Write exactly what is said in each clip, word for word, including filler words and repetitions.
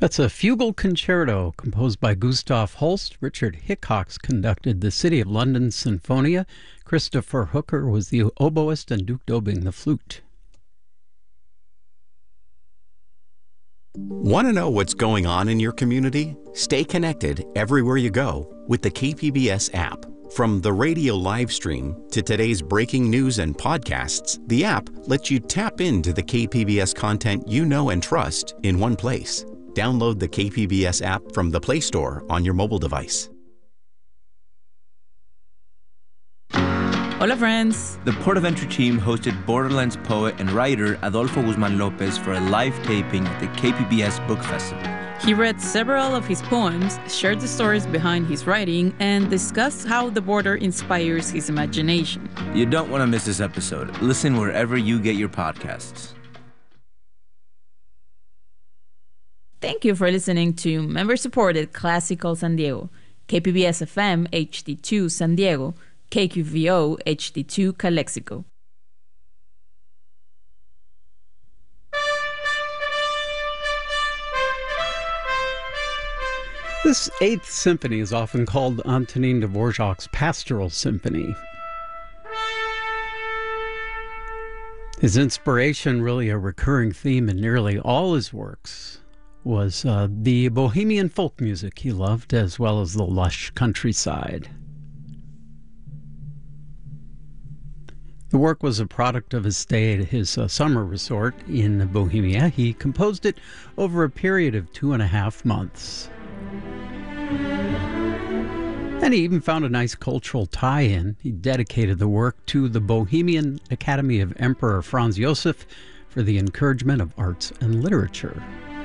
That's a fugal concerto composed by Gustav Holst. Richard Hickox conducted the City of London Sinfonia. Christopher Hooker was the oboist and Duke Dobing the flute. Want to know what's going on in your community? Stay connected everywhere you go with the K P B S app. From the radio live stream to today's breaking news and podcasts, the app lets you tap into the K P B S content you know and trust in one place. Download the K P B S app from the Play Store on your mobile device. Hola, friends. The Port of Entry team hosted Borderlands poet and writer Adolfo Guzman Lopez for a live taping at the K P B S Book Festival. He read several of his poems, shared the stories behind his writing, and discussed how the border inspires his imagination. You don't want to miss this episode. Listen wherever you get your podcasts. Thank you for listening to member-supported Classical San Diego, K P B S F M H D two San Diego, K Q V O H D two Calexico. This Eighth Symphony is often called Antonin Dvorak's Pastoral Symphony. His inspiration, really a recurring theme in nearly all his works, was uh, the Bohemian folk music he loved, as well as the lush countryside. The work was a product of his stay at his uh, summer resort in Bohemia. He composed it over a period of two and a half months. And he even found a nice cultural tie-in. He dedicated the work to the Bohemian Academy of Emperor Franz Josef for the encouragement of arts and literature.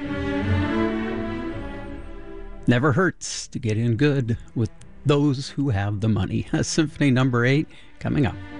Never hurts to get in good with those who have the money. Symphony number eight coming up.